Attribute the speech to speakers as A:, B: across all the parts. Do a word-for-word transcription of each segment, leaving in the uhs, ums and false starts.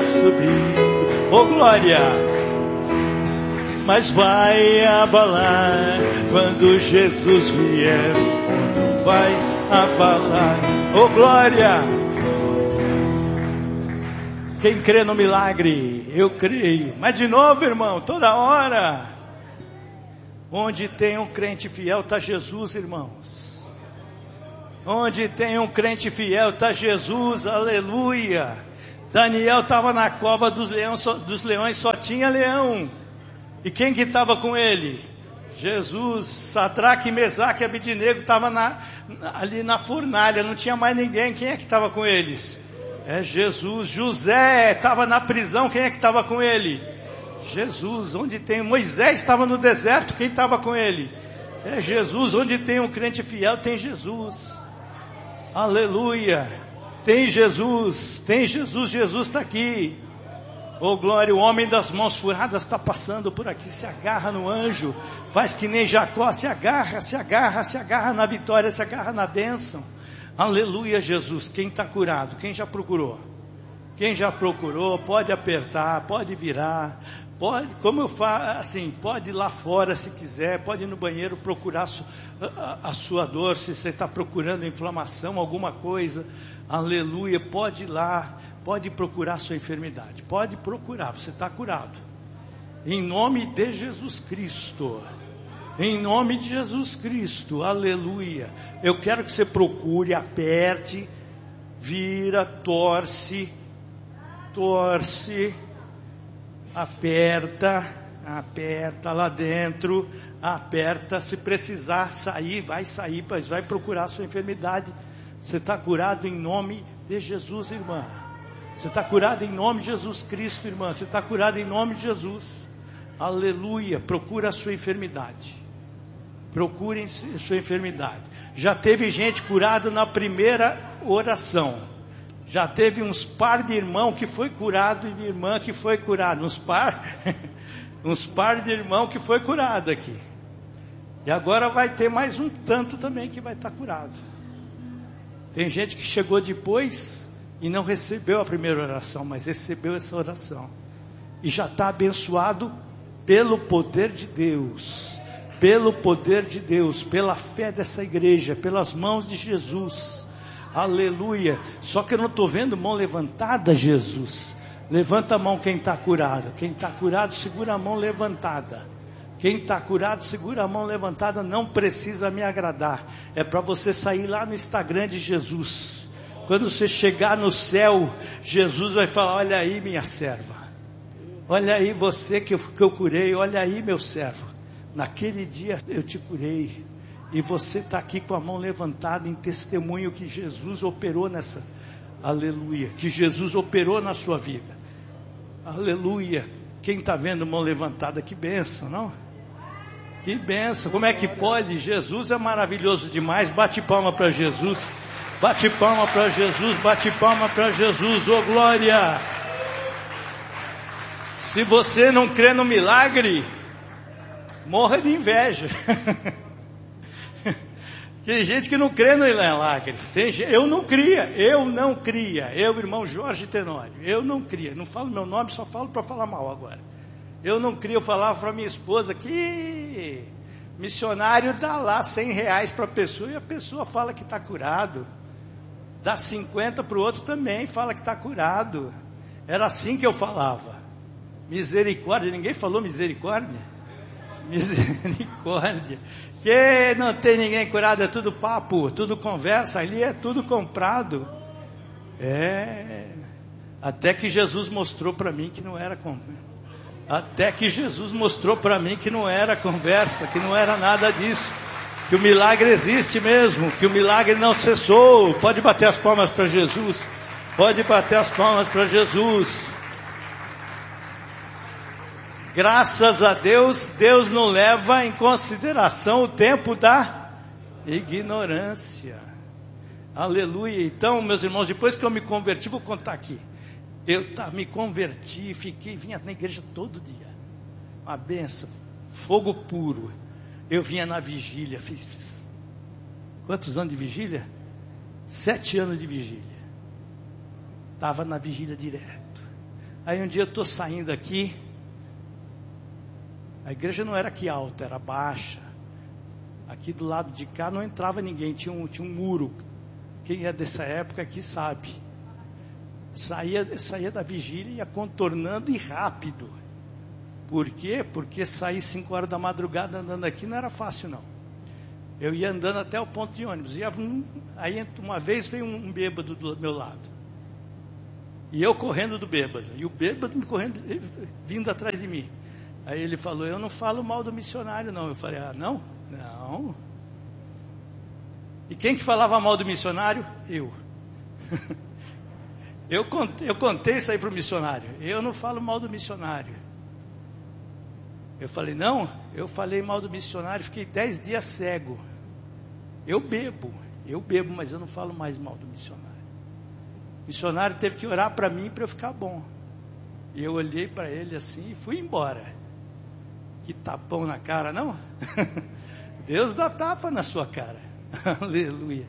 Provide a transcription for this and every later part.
A: subindo. Oh glória! Mas vai abalar quando Jesus vier. O mundo vai abalar. Oh glória! Quem crê no milagre, eu creio. Mas de novo, irmão, toda hora. Onde tem um crente fiel, está Jesus, irmãos. Onde tem um crente fiel, está Jesus, aleluia. Daniel estava na cova dos leões, só, dos leões, só tinha leão. E quem que estava com ele? Jesus. Sadraque, Mesaque e Abednego estavam na, ali na fornalha, não tinha mais ninguém. Quem é que estava com eles? É Jesus. José estava na prisão, quem é que estava com ele? Jesus. Onde tem Moisés estava no deserto, quem estava com ele? É Jesus. Onde tem um crente fiel, tem Jesus. Aleluia. Tem Jesus, tem Jesus, Jesus está aqui. Oh glória, o homem das mãos furadas está passando por aqui, se agarra no anjo, faz que nem Jacó, se agarra, se agarra, se agarra na vitória, se agarra na bênção. Aleluia, Jesus. Quem está curado? Quem já procurou? Quem já procurou, pode apertar, pode virar, pode, como eu falo, assim, pode ir lá fora se quiser, pode ir no banheiro procurar a, a, a sua dor, se você está procurando inflamação, alguma coisa, aleluia, pode ir lá, pode procurar a sua enfermidade, pode procurar, você está curado, em nome de Jesus Cristo, em nome de Jesus Cristo, aleluia. Eu quero que você procure, aperte, vira, torce, torce, aperta, aperta lá dentro, aperta, se precisar sair, vai sair, mas vai procurar a sua enfermidade. Você está curado em nome de Jesus, irmã. Você está curado em nome de Jesus Cristo, irmã. Você está curado em nome de Jesus. Aleluia. Procura a sua enfermidade. Procurem a sua enfermidade. Já teve gente curada na primeira oração. Já teve uns par de irmão que foi curado e de irmã que foi curado. Uns par, uns par de irmão que foi curado aqui. E agora vai ter mais um tanto também que vai estar curado. Tem gente que chegou depois e não recebeu a primeira oração, mas recebeu essa oração. E já está abençoado pelo poder de Deus. Pelo poder de Deus, pela fé dessa igreja, pelas mãos de Jesus. Aleluia. Só que eu não estou vendo mão levantada, Jesus. Levanta a mão quem está curado. Quem está curado, segura a mão levantada. Quem está curado, segura a mão levantada. Não precisa me agradar. É para você sair lá no Instagram de Jesus. Quando você chegar no céu, Jesus vai falar: olha aí minha serva. Olha aí você que eu, que eu curei. Olha aí meu servo. Naquele dia eu te curei. E você está aqui com a mão levantada em testemunho que Jesus operou nessa, aleluia, que Jesus operou na sua vida, aleluia. Quem está vendo mão levantada, que bênção, não? Que bênção, como é que pode? Jesus é maravilhoso demais. Bate palma para Jesus, bate palma para Jesus, bate palma para Jesus, oh glória. Se você não crê no milagre, morra de inveja. Tem gente que não crê no milagre. Tem gente, eu não cria, eu não cria. Eu, irmão Jorge Tenório, eu não cria. Não falo meu nome, só falo para falar mal agora. Eu não cria. Eu falava para minha esposa que missionário dá lá cem reais para a pessoa e a pessoa fala que está curado. Dá cinquenta para o outro também, fala que está curado. Era assim que eu falava. Misericórdia, ninguém falou misericórdia? Misericórdia. Que não tem ninguém curado, é tudo papo, tudo conversa, ali é tudo comprado. É. Até que Jesus mostrou para mim que não era conversa. Até que Jesus mostrou para mim que não era conversa, que não era nada disso. Que o milagre existe mesmo, que o milagre não cessou. Pode bater as palmas para Jesus. Pode bater as palmas para Jesus. Graças a Deus, Deus não leva em consideração o tempo da ignorância. Aleluia. Então, meus irmãos, depois que eu me converti, vou contar aqui. Eu tá, me converti, fiquei, vinha na igreja todo dia. Uma benção, fogo puro. Eu vinha na vigília, fiz, fiz quantos anos de vigília? Sete anos de vigília. Estava na vigília direto. Aí um dia eu estou saindo aqui, a igreja não era aqui alta, era baixa. Aqui do lado de cá não entrava ninguém, tinha um, tinha um muro. Quem é dessa época aqui sabe. Saía, saía da vigília e ia contornando e rápido. Por quê? Porque sair cinco horas da madrugada andando aqui não era fácil não. Eu ia andando até o ponto de ônibus. Ia, aí uma vez veio um bêbado do meu lado. E eu correndo do bêbado. E o bêbado me correndo, vindo atrás de mim. Aí ele falou, eu não falo mal do missionário não. Eu falei, ah não? Não. E quem que falava mal do missionário? Eu. eu, contei, eu contei isso aí para o missionário. Eu não falo mal do missionário. Eu falei, não, eu falei mal do missionário, fiquei dez dias cego. Eu bebo, eu bebo, mas eu não falo mais mal do missionário. O missionário teve que orar para mim para eu ficar bom. E eu olhei para ele assim e fui embora. Que tapão na cara, não? Deus dá tapa na sua cara. Aleluia.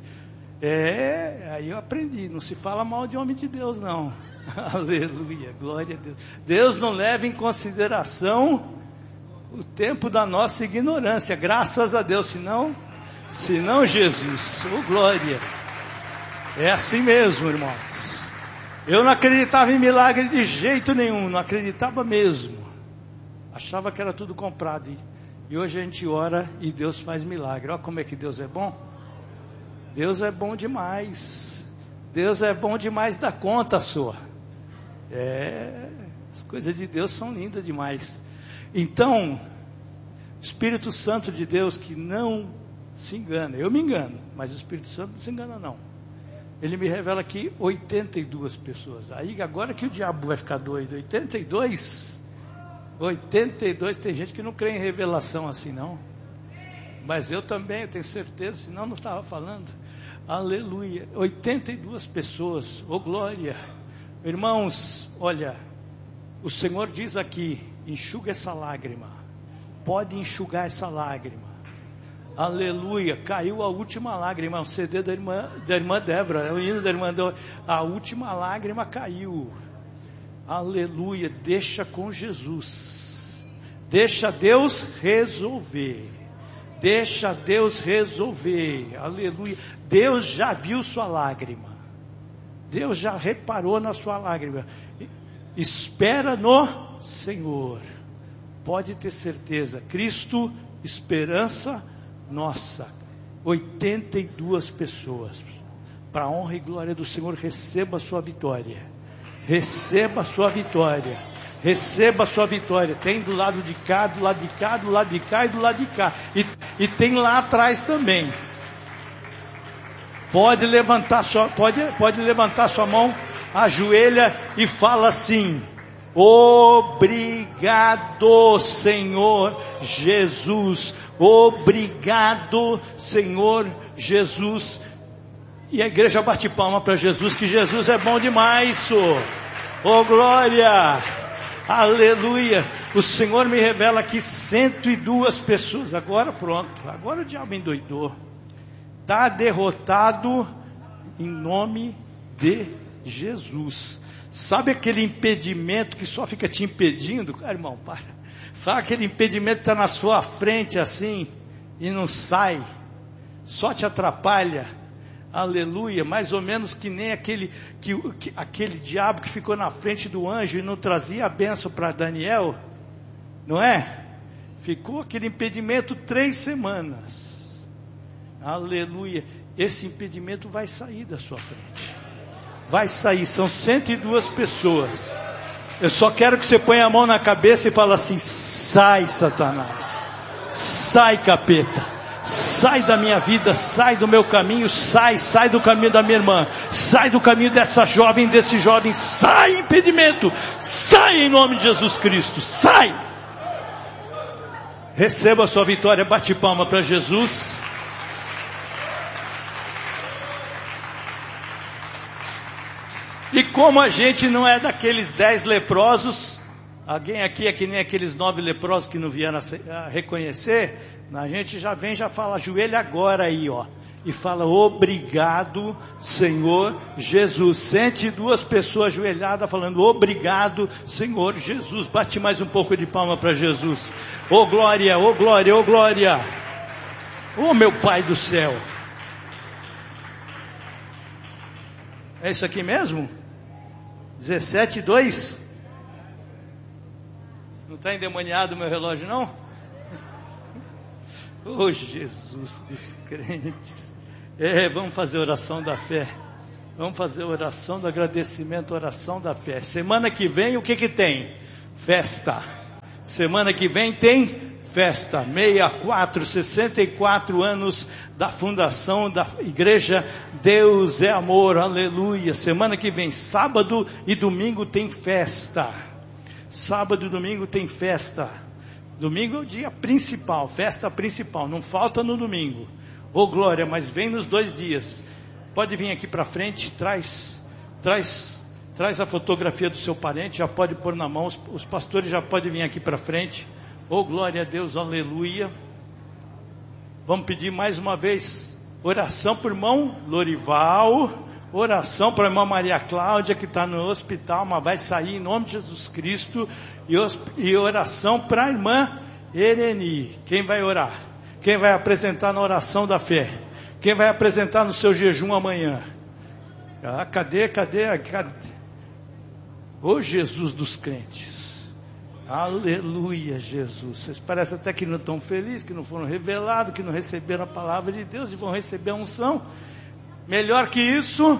A: É, aí eu aprendi, não se fala mal de homem de Deus não. Aleluia, glória a Deus. Deus não leva em consideração o tempo da nossa ignorância, graças a Deus, senão, senão Jesus, oh glória. É assim mesmo, irmãos. Eu não acreditava em milagre de jeito nenhum, não acreditava mesmo. Achava que era tudo comprado. E, e hoje a gente ora e Deus faz milagre. Olha como é que Deus é bom. Deus é bom demais. Deus é bom demais da conta sua. É, as coisas de Deus são lindas demais. Então, o Espírito Santo de Deus que não se engana. Eu me engano, mas o Espírito Santo não se engana não. Ele me revela aqui oitenta e duas pessoas. Aí agora que o diabo vai ficar doido. oitenta e dois? oitenta e dois, tem gente que não crê em revelação assim não. Mas eu também, eu tenho certeza, senão não estava falando. Aleluia. oitenta e duas pessoas. Oh glória. Irmãos, olha, o Senhor diz aqui, enxuga essa lágrima. Pode enxugar essa lágrima. Aleluia, caiu a última lágrima, o C D da irmã, da irmã Débora, é o hino da irmã Débora. A última lágrima caiu. Aleluia, deixa com Jesus. Deixa Deus resolver. Deixa Deus resolver. Aleluia. Deus já viu sua lágrima. Deus já reparou na sua lágrima. Espera no Senhor. Pode ter certeza. Cristo, esperança nossa. oitenta e duas pessoas. Para a honra e glória do Senhor, receba a sua vitória. Receba a sua vitória. Receba a sua vitória. Tem do lado de cá, do lado de cá, do lado de cá e do lado de cá. E, e tem lá atrás também. Pode levantar sua, pode, pode levantar sua mão, ajoelha e fala assim: obrigado, Senhor Jesus. Obrigado, Senhor Jesus. E a igreja bate palma para Jesus, que Jesus é bom demais. Oh glória, aleluia. O Senhor me revela aqui cento e duas pessoas. Agora pronto, agora o diabo endoidou. Está derrotado em nome de Jesus. Sabe aquele impedimento que só fica te impedindo? Cara, irmão, para. Sabe aquele impedimento que está na sua frente assim e não sai, só te atrapalha. Aleluia, mais ou menos que nem aquele, que, que, aquele diabo que ficou na frente do anjo e não trazia a bênção para Daniel, não é? Ficou aquele impedimento três semanas. Aleluia, esse impedimento vai sair da sua frente. Vai sair, são cento e duas pessoas. Eu só quero que você ponha a mão na cabeça e fale assim: sai, Satanás, sai, capeta. Sai da minha vida, sai do meu caminho, sai, sai do caminho da minha irmã, sai do caminho dessa jovem, desse jovem, sai impedimento, sai em nome de Jesus Cristo, sai. Receba a sua vitória, bate palma para Jesus. E como a gente não é daqueles dez leprosos, Alguém aqui é que nem aqueles nove leprosos que não vieram a reconhecer? A gente já vem, já fala, ajoelha agora aí, ó. E fala, obrigado, Senhor Jesus. Sente duas pessoas ajoelhadas falando, obrigado, Senhor Jesus. Bate mais um pouco de palma para Jesus. Ô glória, ô glória, ô glória. Ô meu Pai do céu. É isso aqui mesmo? dezessete, dois? Não está endemoniado o meu relógio, não? Oh, Jesus dos crentes. É, vamos fazer oração da fé. Vamos fazer oração do agradecimento, oração da fé. Semana que vem, o que que tem? Festa. Semana que vem tem festa. sessenta e quatro, sessenta e quatro anos da fundação da igreja Deus é Amor. Aleluia. Semana que vem, sábado e domingo tem festa. Sábado e domingo tem festa. Domingo é o dia principal, festa principal, não falta no domingo. Ô glória, mas vem nos dois dias. Pode vir aqui para frente, traz, traz, traz a fotografia do seu parente, já pode pôr na mão, os, os pastores já podem vir aqui para frente. Ô glória a Deus, aleluia. Vamos pedir mais uma vez oração por irmão Lorival, oração para a irmã Maria Cláudia, que está no hospital, mas vai sair em nome de Jesus Cristo. E oração para a irmã Ereni. Quem vai orar? Quem vai apresentar na oração da fé? Quem vai apresentar no seu jejum amanhã? Ah, cadê, cadê, cadê? Ô Jesus dos crentes. Aleluia, Jesus. Vocês parecem até que não estão felizes, que não foram revelados, que não receberam a palavra de Deus e vão receber a unção. Melhor que isso,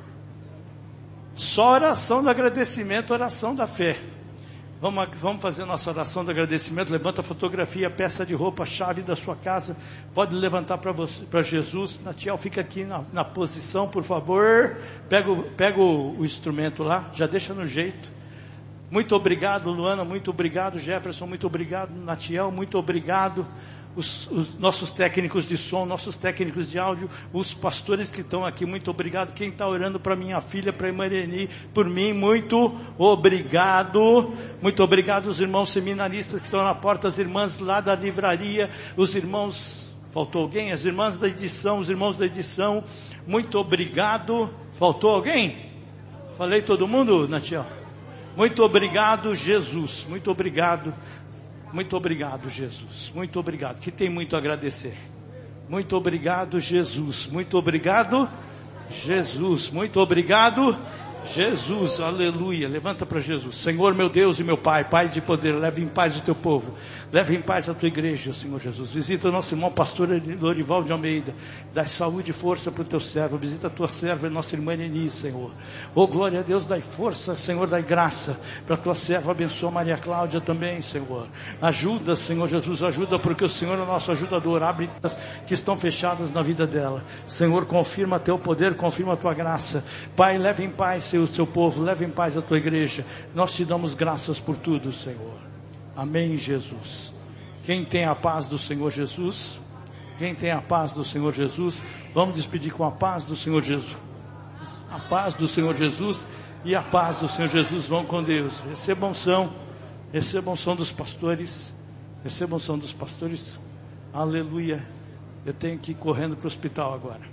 A: só oração do agradecimento, oração da fé. Vamos, vamos fazer nossa oração do agradecimento. Levanta a fotografia, peça de roupa, chave da sua casa. Pode levantar para você, para Jesus. Natiel, fica aqui na, na posição, por favor. Pega, o, pega o, o instrumento lá, já deixa no jeito. Muito obrigado, Luana, muito obrigado, Jefferson, muito obrigado, Natiel, muito obrigado. Os, os nossos técnicos de som, nossos técnicos de áudio, os pastores que estão aqui, muito obrigado. Quem está orando para minha filha, para a irmã Irene, por mim, muito obrigado. Muito obrigado os irmãos seminaristas que estão na porta, as irmãs lá da livraria, os irmãos, faltou alguém? As irmãs da edição, os irmãos da edição, muito obrigado. Faltou alguém? Falei todo mundo, Natiel? Muito obrigado, Jesus, muito obrigado. Muito obrigado, Jesus. Muito obrigado. Que tem muito a agradecer. Muito obrigado, Jesus. Muito obrigado, Jesus. Muito obrigado, Jesus. Aleluia. Levanta para Jesus. Senhor, meu Deus e meu Pai, Pai de poder, leve em paz o teu povo. Leve em paz a tua igreja, Senhor Jesus. Visita o nosso irmão pastor Lorival de Almeida. Dá saúde e força para o teu servo. Visita a tua serva, nossa irmã Neni, Senhor. Oh, glória a Deus, dai força, Senhor, dai graça para a tua serva. Abençoa Maria Cláudia também, Senhor. Ajuda, Senhor Jesus, ajuda, porque o Senhor é o nosso ajudador. Abre as que estão fechadas na vida dela. Senhor, confirma teu poder, confirma a tua graça. Pai, leve em paz o teu povo, leve em paz a tua igreja. Nós te damos graças por tudo, Senhor. Amém, Jesus. Quem tem a paz do Senhor Jesus? Quem tem a paz do Senhor Jesus? Vamos despedir com a paz do Senhor Jesus. A paz do Senhor Jesus e a paz do Senhor Jesus vão com Deus. Recebam unção, recebam unção dos pastores, recebam unção dos pastores. Aleluia. Eu tenho que ir correndo para o hospital agora.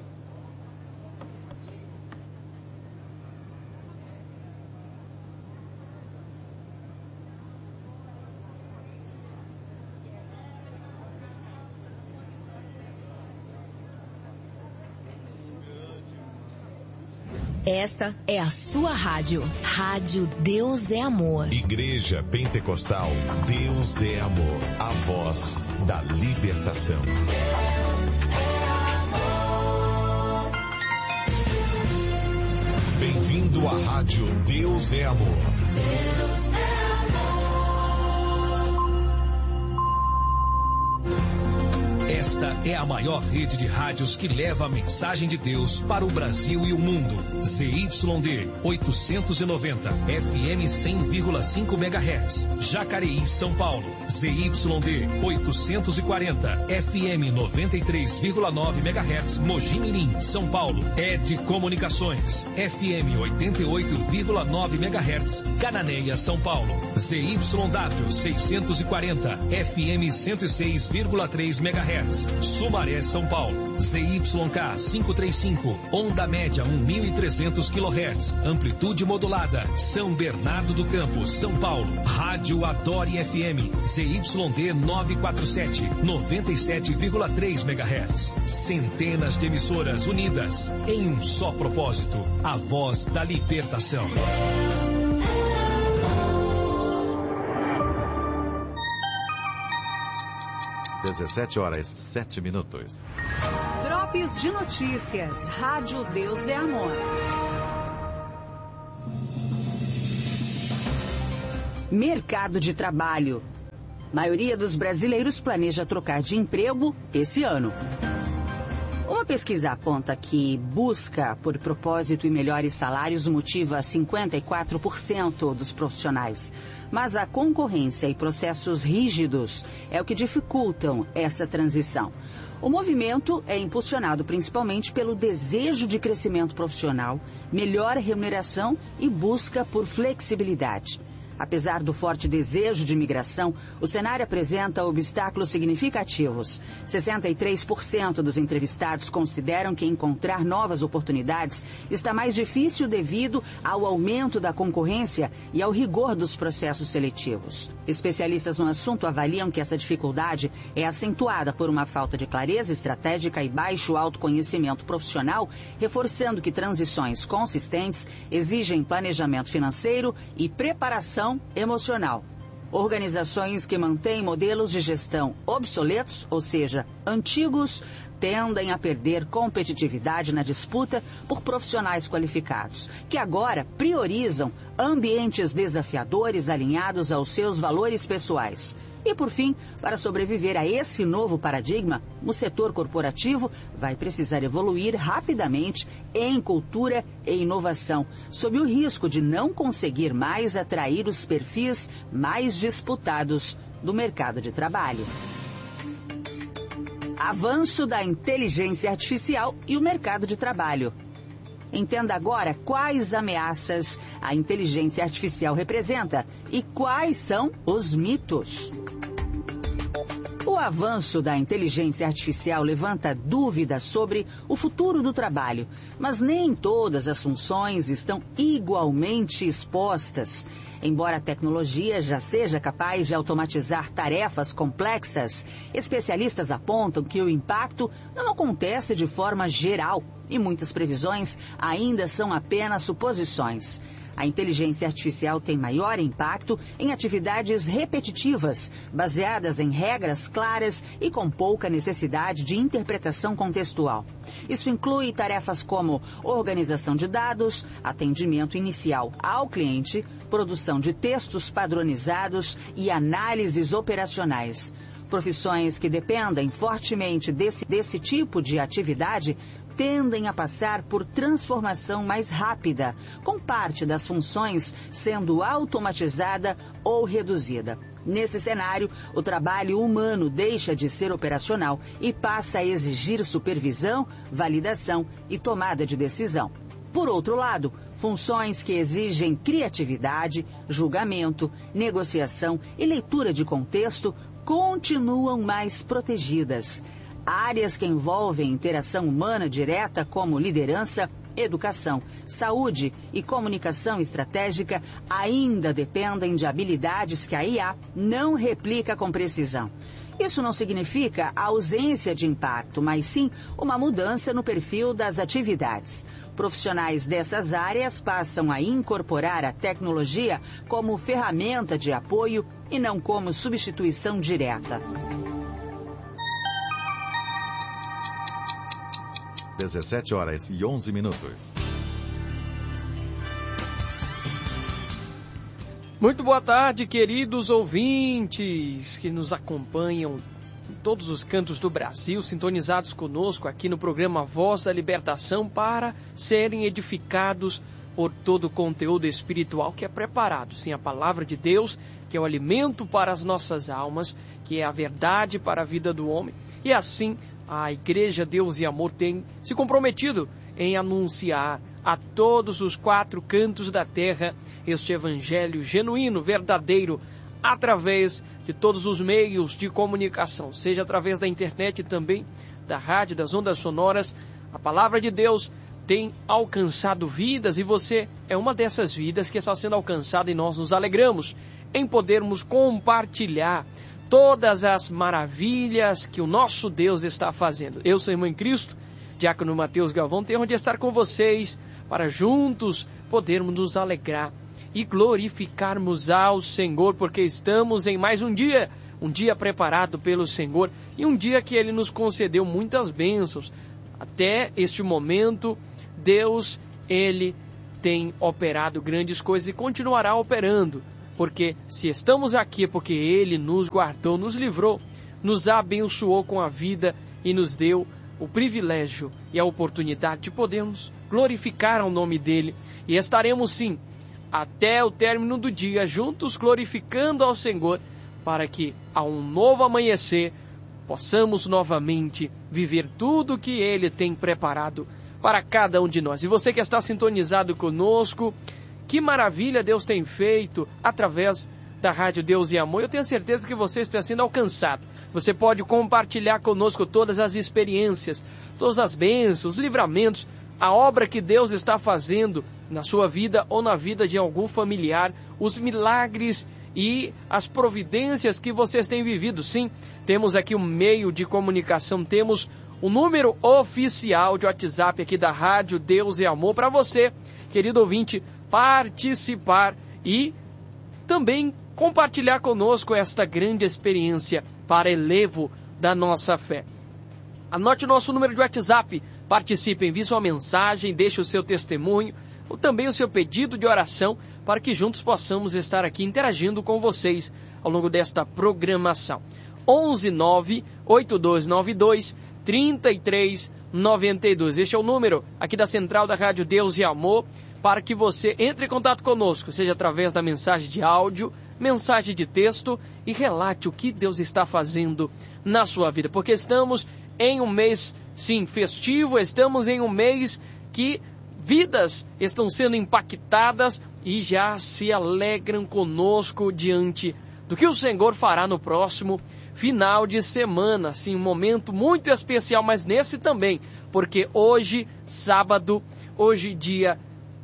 B: Esta é a sua rádio. Rádio Deus é Amor.
C: Igreja Pentecostal Deus é Amor. A voz da libertação. Bem-vindo à rádio Deus é Amor. Deus é amor. Esta
D: Esta é a maior rede de rádios que leva a mensagem de Deus para o Brasil e o mundo. Z Y D oitocentos e noventa, F M cem vírgula cinco megahertz. Jacareí, São Paulo. Z Y D oitocentos e quarenta, F M noventa e três vírgula nove megahertz. Mogi Mirim, São Paulo. Ed Comunicações, F M oitenta e oito vírgula nove megahertz. Cananéia, São Paulo. Z Y W seiscentos e quarenta, F M cento e seis vírgula três megahertz. Sumaré, São Paulo. Z Y K quinhentos e trinta e cinco, onda média mil e trezentos quilohertz. Amplitude modulada. São Bernardo do Campo, São Paulo. Rádio Adore F M. Z Y D novecentos e quarenta e sete, noventa e sete vírgula três megahertz. Centenas de emissoras unidas em um só propósito. A voz da libertação.
C: dezessete horas, sete minutos.
E: Drops de notícias. Rádio Deus é Amor. Mercado de trabalho. A maioria dos brasileiros planeja trocar de emprego esse ano. Uma pesquisa aponta que busca por propósito e melhores salários motiva cinquenta e quatro por cento dos profissionais. Mas a concorrência e processos rígidos é o que dificultam essa transição. O movimento é impulsionado principalmente pelo desejo de crescimento profissional, melhor remuneração e busca por flexibilidade. Apesar do forte desejo de migração, o cenário apresenta obstáculos significativos. sessenta e três por cento dos entrevistados consideram que encontrar novas oportunidades está mais difícil devido ao aumento da concorrência e ao rigor dos processos seletivos. Especialistas no assunto avaliam que essa dificuldade é acentuada por uma falta de clareza estratégica e baixo autoconhecimento profissional, reforçando que transições consistentes exigem planejamento financeiro e preparação emocional. Organizações que mantêm modelos de gestão obsoletos, ou seja, antigos, tendem a perder competitividade na disputa por profissionais qualificados, que agora priorizam ambientes desafiadores alinhados aos seus valores pessoais. E, por fim, para sobreviver a esse novo paradigma, o setor corporativo vai precisar evoluir rapidamente em cultura e inovação, sob o risco de não conseguir mais atrair os perfis mais disputados do mercado de trabalho. Avanço da inteligência artificial e o mercado de trabalho. Entenda agora quais ameaças a inteligência artificial representa e quais são os mitos. O avanço da inteligência artificial levanta dúvidas sobre o futuro do trabalho, mas nem todas as funções estão igualmente expostas. Embora a tecnologia já seja capaz de automatizar tarefas complexas, especialistas apontam que o impacto não acontece de forma geral e muitas previsões ainda são apenas suposições. A inteligência artificial tem maior impacto em atividades repetitivas, baseadas em regras claras e com pouca necessidade de interpretação contextual. Isso inclui tarefas como organização de dados, atendimento inicial ao cliente, produção de textos padronizados e análises operacionais. Profissões que dependem fortemente desse, desse tipo de atividade tendem a passar por transformação mais rápida, com parte das funções sendo automatizada ou reduzida. Nesse cenário, o trabalho humano deixa de ser operacional e passa a exigir supervisão, validação e tomada de decisão. Por outro lado, funções que exigem criatividade, julgamento, negociação e leitura de contexto continuam mais protegidas. Áreas que envolvem interação humana direta, como liderança, educação, saúde e comunicação estratégica, ainda dependem de habilidades que a I A não replica com precisão. Isso não significa a ausência de impacto, mas sim uma mudança no perfil das atividades. Profissionais dessas áreas passam a incorporar a tecnologia como ferramenta de apoio e não como substituição direta.
C: dezessete horas e onze minutos.
F: Muito boa tarde, queridos ouvintes que nos acompanham em todos os cantos do Brasil, sintonizados conosco aqui no programa Voz da Libertação, para serem edificados por todo o conteúdo espiritual que é preparado. Sim, a palavra de Deus, que é o alimento para as nossas almas, que é a verdade para a vida do homem. E assim, a Igreja Deus e Amor tem se comprometido em anunciar a todos os quatro cantos da terra este evangelho genuíno, verdadeiro, através de todos os meios de comunicação, seja através da internet e também da rádio, das ondas sonoras. A palavra de Deus tem alcançado vidas e você é uma dessas vidas que está sendo alcançada, e nós nos alegramos em podermos compartilhar todas as maravilhas que o nosso Deus está fazendo. Eu sou irmão em Cristo, Diácono Mateus Galvão, tenho onde estar com vocês para juntos podermos nos alegrar e glorificarmos ao Senhor, porque estamos em mais um dia, um dia preparado pelo Senhor e um dia que Ele nos concedeu muitas bênçãos. Até este momento, Deus, Ele tem operado grandes coisas e continuará operando, porque se estamos aqui é porque Ele nos guardou, nos livrou, nos abençoou com a vida e nos deu o privilégio e a oportunidade de podermos glorificar ao nome dEle. E estaremos sim, até o término do dia, juntos glorificando ao Senhor, para que a um novo amanhecer possamos novamente viver tudo o que Ele tem preparado para cada um de nós. E você que está sintonizado conosco, que maravilha Deus tem feito através da Rádio Deus e Amor. Eu tenho certeza que você está sendo alcançado. Você pode compartilhar conosco todas as experiências, todas as bênçãos, os livramentos, a obra que Deus está fazendo na sua vida ou na vida de algum familiar, os milagres e as providências que vocês têm vivido. Sim, temos aqui um meio de comunicação, temos o número oficial de WhatsApp aqui da Rádio Deus e Amor para você, querido ouvinte, participar e também compartilhar conosco esta grande experiência para elevo da nossa fé. Anote o nosso número de WhatsApp, participe, envie sua mensagem, deixe o seu testemunho ou também o seu pedido de oração para que juntos possamos estar aqui interagindo com vocês ao longo desta programação. onze nove oito dois nove dois três três nove dois. Este é o número aqui da Central da Rádio Deus e Amor para que você entre em contato conosco, seja através da mensagem de áudio, mensagem de texto e relate o que Deus está fazendo na sua vida, porque estamos em um mês, sim, festivo, estamos em um mês que vidas estão sendo impactadas e já se alegram conosco diante do que o Senhor fará no próximo final de semana. Sim, um momento muito especial, mas nesse também, porque hoje, sábado, hoje dia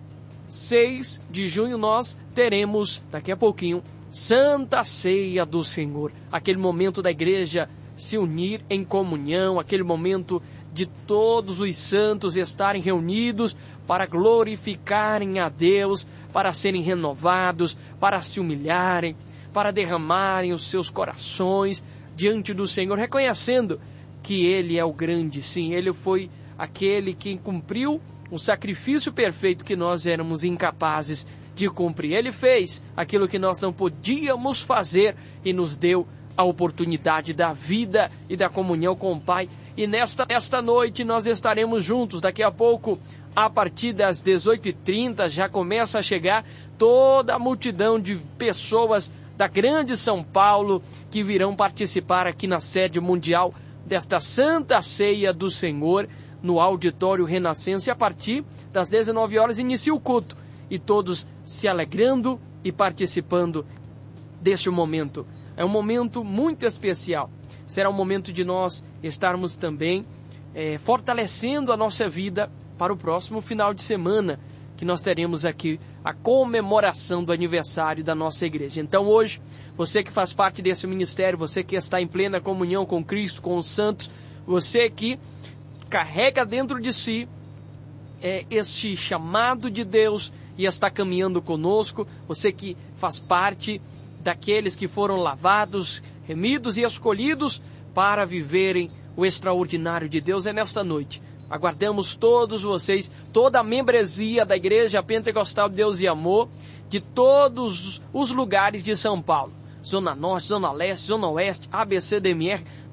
F: seis de junho, nós teremos, daqui a pouquinho, Santa Ceia do Senhor. Aquele momento da igreja se unir em comunhão, aquele momento de todos os santos estarem reunidos para glorificarem a Deus, para serem renovados, para se humilharem, para derramarem os seus corações diante do Senhor, reconhecendo que Ele é o grande, sim, Ele foi aquele que cumpriu o sacrifício perfeito que nós éramos incapazes de cumprir. Ele fez aquilo que nós não podíamos fazer e nos deu a oportunidade da vida e da comunhão com o Pai. E nesta, nesta noite nós estaremos juntos. Daqui a pouco, a partir das dezoito e trinta, já começa a chegar toda a multidão de pessoas da grande São Paulo que virão participar aqui na sede mundial desta Santa Ceia do Senhor, no Auditório Renascença. E a partir das dezenove horas inicia o culto. E todos se alegrando e participando deste momento. É um momento muito especial. Será um momento de nós estarmos também é, fortalecendo a nossa vida para o próximo final de semana, que nós teremos aqui a comemoração do aniversário da nossa igreja. Então hoje, você que faz parte desse ministério, você que está em plena comunhão com Cristo, com os santos, você que carrega dentro de si é, este chamado de Deus e está caminhando conosco, você que faz parte daqueles que foram lavados, remidos e escolhidos para viverem o extraordinário de Deus, é nesta noite. Aguardamos todos vocês, toda a membresia da Igreja Pentecostal Deus e Amor, de todos os lugares de São Paulo. Zona Norte, Zona Leste, Zona Oeste, A B C D M R,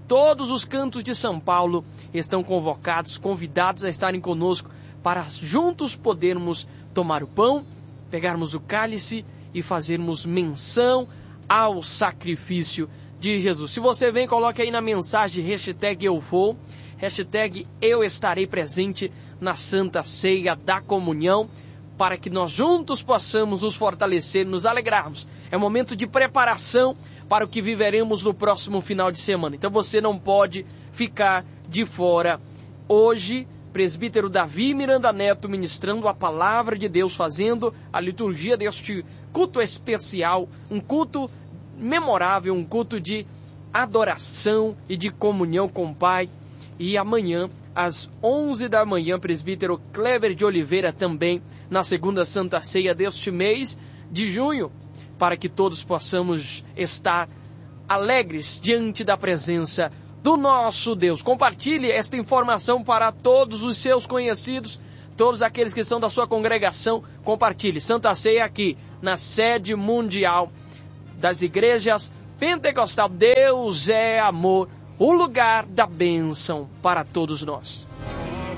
F: todos os cantos de São Paulo estão convocados, convidados a estarem conosco para juntos podermos tomar o pão, pegarmos o cálice e fazermos menção ao sacrifício de Jesus. Se você vem, coloque aí na mensagem hashtag eu vou, hashtag eu estarei presente na Santa Ceia da Comunhão, para que nós juntos possamos nos fortalecer, nos alegrarmos. É um momento de preparação para o que viveremos no próximo final de semana. Então você não pode ficar de fora. Hoje, presbítero Davi Miranda Neto ministrando a palavra de Deus, fazendo a liturgia deste culto especial, um culto memorável, um culto de adoração e de comunhão com o Pai. E amanhã, às onze da manhã, presbítero Kleber de Oliveira também, na segunda Santa Ceia deste mês de junho, para que todos possamos estar alegres diante da presença do nosso Deus. Compartilhe esta informação para todos os seus conhecidos, todos aqueles que são da sua congregação. Compartilhe. Santa Ceia aqui, na sede mundial das igrejas pentecostal. Deus é amor, o lugar da bênção para todos nós.